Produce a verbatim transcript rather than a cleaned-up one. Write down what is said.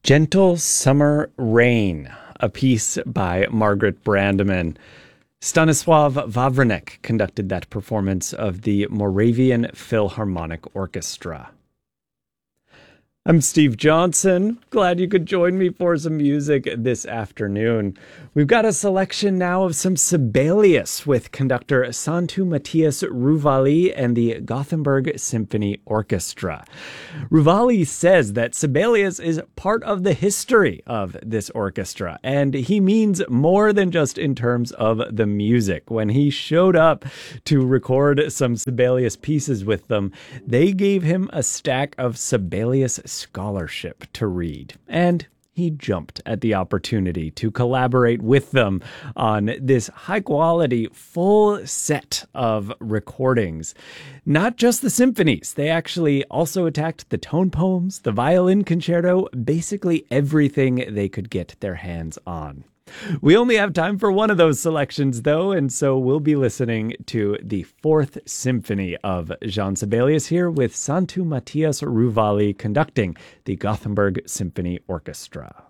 Gentle Summer Rain, a piece by Margaret Brandeman. Stanislav Wawrzynek conducted that performance of the Moravian Philharmonic Orchestra. I'm Steve Johnson. Glad you could join me for some music this afternoon. We've got a selection now of some Sibelius with conductor Santu Matthias Ruvali and the Gothenburg Symphony Orchestra. Ruvali says that Sibelius is part of the history of this orchestra, and he means more than just in terms of the music. When he showed up to record some Sibelius pieces with them, they gave him a stack of Sibelius scholarship to read, and he jumped at the opportunity to collaborate with them on this high-quality, full set of recordings. Not just the symphonies. They actually also attacked the tone poems, the violin concerto, basically everything they could get their hands on. We only have time for one of those selections, though, and so we'll be listening to the Fourth Symphony of Jean Sibelius here with Santu Matthias Ruvali conducting the Gothenburg Symphony Orchestra.